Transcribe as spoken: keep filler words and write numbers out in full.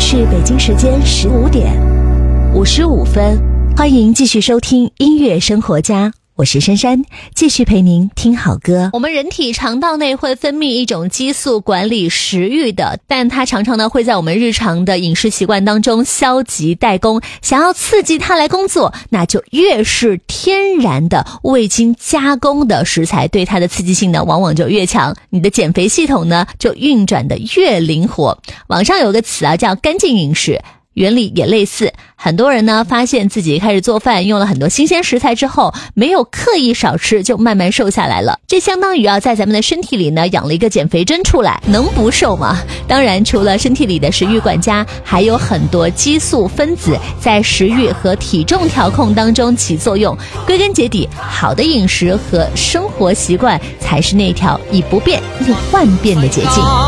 是北京时间十五点五十五分，欢迎继续收听音乐生活家，我是珊珊，继续陪您听好歌。我们人体肠道内会分泌一种激素管理食欲的，但它常常呢会在我们日常的饮食习惯当中消极怠工，想要刺激它来工作，那就越是天然的未经加工的食材，对它的刺激性呢往往就越强，你的减肥系统呢就运转的越灵活。网上有个词啊叫干净饮食，原理也类似，很多人呢发现自己开始做饭，用了很多新鲜食材之后，没有刻意少吃，就慢慢瘦下来了。这相当于啊在咱们的身体里呢养了一个减肥针出来，能不瘦吗？当然除了身体里的食欲管家，还有很多激素分子在食欲和体重调控当中起作用。归根结底，好的饮食和生活习惯才是那条以不变应万变的捷径。